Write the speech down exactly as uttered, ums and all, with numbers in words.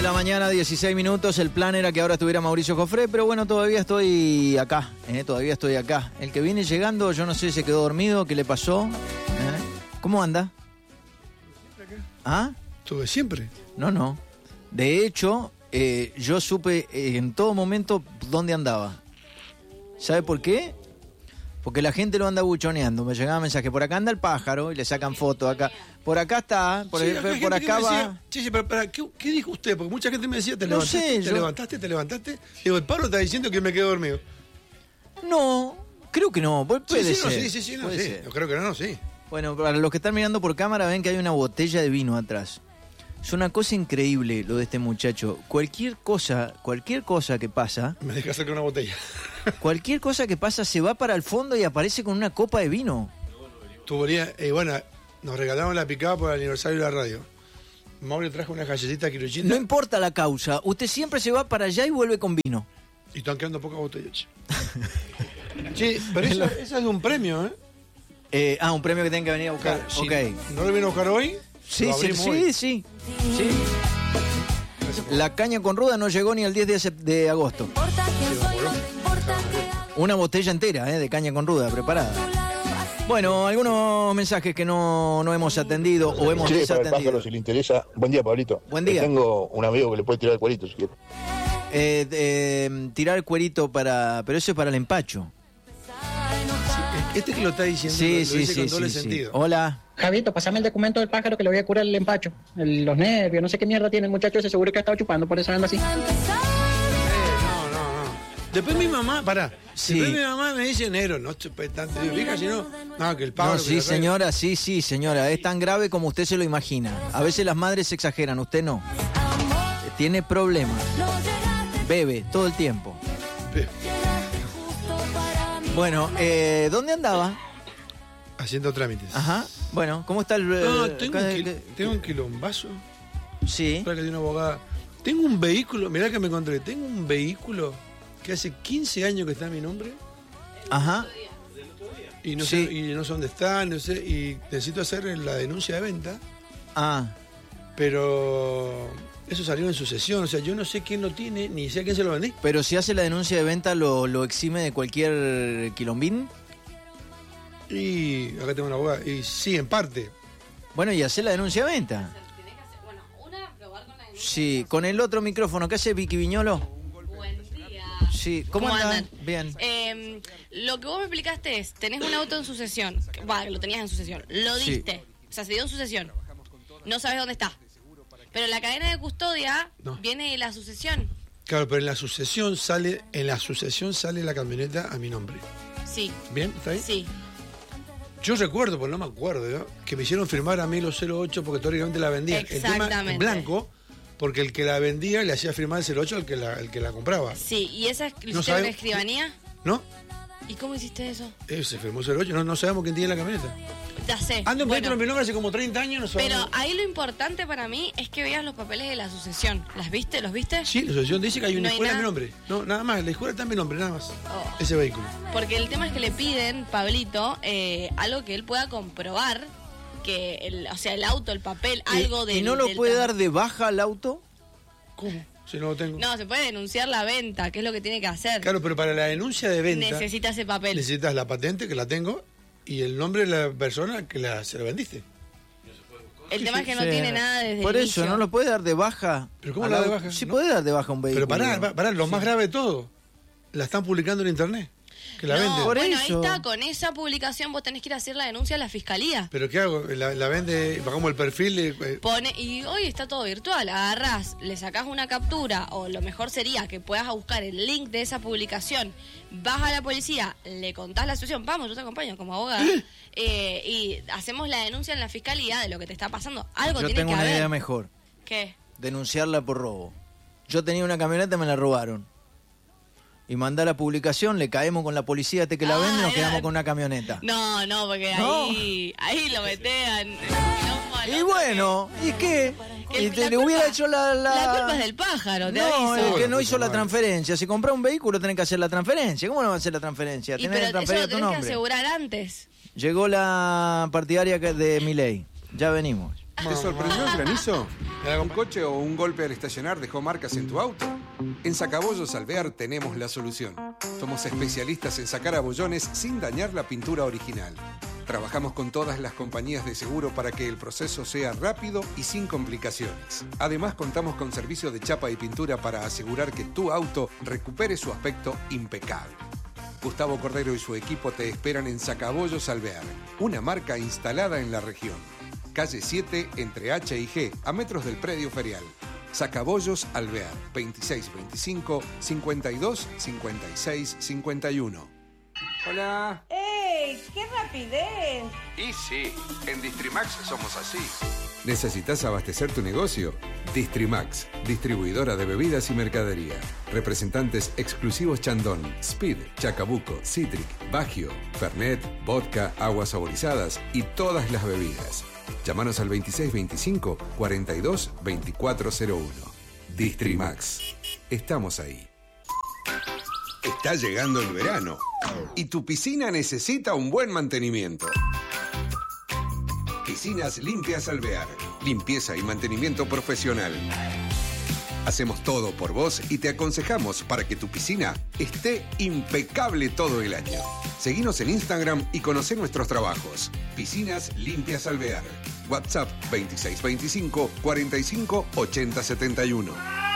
de la mañana, dieciséis minutos. El plan era que ahora estuviera Mauricio Jofré, pero bueno, todavía estoy acá, ¿eh? Todavía estoy acá. El que viene llegando, yo no sé si se quedó dormido, qué le pasó. ¿Eh? ¿Cómo anda? ¿Ah? Estuve siempre. No, no. De hecho, eh, yo supe eh, en todo momento dónde andaba. ¿Sabe por qué? Porque la gente lo anda buchoneando. Me llegaba mensaje, por acá anda el pájaro y le sacan fotos acá. Por acá está, por, Sí, el- por, por acá va. Sí, sí, pero, pero ¿qué, ¿qué dijo usted? Porque mucha gente me decía, te No levantaste, sé, te yo- levantaste, te levantaste. Digo, el Pablo está diciendo que me quedo dormido. No, creo que no. Pu- Puede sí, sí, ser. no, sí, sí, sí, no, puede sí. ser. Yo creo que no, no, sí. Bueno, para los que están mirando por cámara ven que hay una botella de vino atrás. Es una cosa increíble lo de este muchacho. Cualquier cosa, cualquier cosa que pasa, Me deja sacar una botella. cualquier cosa que pasa se va para el fondo y aparece con una copa de vino. Tubería, eh, bueno, nos regalaron la picada por el aniversario de la radio. Mauro trajo una galletita quiruchita No importa la causa, usted siempre se va para allá y vuelve con vino. y están quedando pocas botellas. Sí, pero eso, eso es de un premio, ¿eh? Eh, ah, un premio que tienen que venir a buscar. Claro, si ok. no lo viene a buscar hoy, Sí, lo sí, abrimos sí, hoy. sí, sí. La caña con ruda no llegó ni el diez de, sep- de agosto. Una botella entera eh, de caña con ruda preparada. Bueno, algunos mensajes que no, no hemos atendido o hemos Sí, para el desatendido. pájaro, si le interesa. Buen día, Pablito. Buen día. Eh, Tengo un amigo que le puede tirar el cuerito si quiere. Eh, eh, tirar el cuerito para... Pero eso es para el empacho. Este que lo está diciendo Sí, lo sí, dice sí, con doble sí, sí. sentido. Hola. Javito, pasame el documento del pájaro que le voy a curar el empacho. El- los nervios, no sé qué mierda tiene el muchacho ese, seguro que ha estado chupando, por eso anda así. Eh, no, no, no. Después mi mamá, pará. Sí. Después mi mamá me dice, negro, no chupé tanto. Digo, fija, si no, no, que el pájaro. No, que sí, la traiga. señora, sí, sí, señora. Es tan grave como usted se lo imagina. A veces las madres exageran, usted no. Tiene problemas. Bebe todo el tiempo. Pe- Bueno, eh, ¿dónde andaba? Haciendo trámites. Ajá. Bueno, ¿cómo está el...? No, eh, tengo un, eh, quil- eh, tengo un quilombazo. Sí. Espera que tiene una abogada. Tengo un vehículo, mirá que me encontré. Tengo un vehículo que hace quince años que está a mi nombre Ajá. y no, Sí. sé, y no sé dónde está, no sé, y necesito hacer la denuncia de venta, Ah, pero eso salió en sucesión. O sea, yo no sé quién lo tiene, ni sé a quién se lo vendí. pero si hace la denuncia de venta, ¿lo, lo exime de cualquier quilombín? Y acá tengo una abogada. Y sí, en parte. Bueno, y hace la denuncia de venta. Sí, con el otro micrófono. ¿Qué hace Vicky Viñolo? Buen día. Sí, ¿cómo, ¿Cómo andan? andan? Bien. Eh, lo que vos me explicaste es, tenés un auto en sucesión, que- va, lo tenías en sucesión, lo Sí. diste, o sea, se dio en sucesión, no sabes dónde está, pero la cadena de custodia No. viene de la sucesión, Claro, pero en la sucesión sale, en la sucesión sale la camioneta a mi nombre. sí, ¿Bien? ¿Está ahí? sí, Yo recuerdo, porque no me acuerdo, ¿no? Que me hicieron firmar a mí los cero ocho porque teóricamente la vendía. El tema Exactamente. blanco, porque el que la vendía le hacía firmar el cero ocho al que la, al que la compraba. sí, y esa es- lo No hiciste sabe- en escribanía, ¿No? ¿y cómo hiciste eso? Eh, se firmó cero ocho, no, no sabemos quién tiene la camioneta. Ya sé, Ando en bueno, vehículo en mi nombre hace como treinta años, no pero sabemos. ahí lo importante para mí es que veas los papeles de la sucesión, ¿las viste? ¿Los viste? Sí, la asociación dice que hay una No hay escuela en mi nada. nombre. No, nada más, la escuela está en mi nombre, nada más. Oh. Ese vehículo. Porque el tema es que le piden, Pablito, eh, algo que él pueda comprobar, que el, o sea, el auto, el papel, algo de... ¿Y no lo puede dar de baja al auto? ¿Cómo? Si no lo tengo. No, se puede denunciar la venta, que es lo que tiene que hacer. Claro, pero para la denuncia de venta Necesita ese papel. necesitas la patente, que la tengo, y el nombre de la persona que la, se la vendiste. El tema es que no Sí. tiene nada desde Por el eso, inicio. ¿no lo puede dar de baja? ¿Pero cómo al la da de auto? baja? Sí, No. puede dar de baja un vehículo. Pero pará, pará, lo más grave de todo, la están publicando en internet, que la No, venden. Por bueno, eso. ahí está, con esa publicación vos tenés que ir a hacer la denuncia a la fiscalía. ¿Pero qué hago? La, la vende, bajamos el perfil, eh, Pone, y hoy está todo virtual, agarrás, le sacás una captura, o lo mejor sería que puedas buscar el link de esa publicación, vas a la policía, le contás la situación, vamos, yo te acompaño como abogada, eh, y hacemos la denuncia en la fiscalía de lo que te está pasando. Algo Yo tiene tengo que una haber. idea mejor. ¿Qué? Denunciarla por robo. Yo tenía una camioneta y me la robaron. Y mandá la publicación, le caemos con la policía hasta que la Ah, vende y nos era- quedamos con una camioneta. No, no, porque No. ahí ahí lo metean. Y bueno, ¿y qué? El- Y te la le culpa- hubiera hecho la... La, La culpa es del pájaro, te No, aviso. el que no hizo la Madre. transferencia. Si compras un vehículo tenés que hacer la transferencia. ¿Cómo no va a hacer la transferencia? Y Tenés pero que eso transferir lo a tu tenés que nombre. asegurar antes. Llegó la partidaria que- de Milei. Ya venimos. ¿Te sorprendió el granizo? Mira, ¿Un coche o un golpe al estacionar dejó marcas en tu auto? En Sacabollos Alvear tenemos la solución. Somos especialistas en sacar abollones sin dañar la pintura original. Trabajamos con todas las compañías de seguro para que el proceso sea rápido y sin complicaciones. Además, contamos con servicio de chapa y pintura para asegurar que tu auto recupere su aspecto impecable. Gustavo Cordero y su equipo te esperan en Sacabollos Alvear, una marca instalada en la región. Calle siete, entre H y G, a metros del predio ferial. Sacabollos Alvear, veintiséis veinticinco, cincuenta y dos, cincuenta y seis, cincuenta y uno. Hola. ¡Ey! ¡Qué rapidez! Y sí, en Distrimax somos así. ¿Necesitas abastecer tu negocio? Distrimax, distribuidora de bebidas y mercadería. Representantes exclusivos Chandon, Speed, Chacabuco, Citric, Bagio, Fernet, vodka, aguas saborizadas y todas las bebidas. Llámanos al veintiséis veinticinco, cuarenta y dos, veinticuatro cero uno. Distrimax. Estamos ahí. Está llegando el verano y tu piscina necesita un buen mantenimiento. Piscinas Limpias Alvear. Limpieza y mantenimiento profesional. Hacemos todo por vos y te aconsejamos para que tu piscina esté impecable todo el año. Seguinos en Instagram y conocé nuestros trabajos. Piscinas Limpias Alvear. WhatsApp veintiséis veinticinco, cuarenta y cinco, ochenta setenta y uno.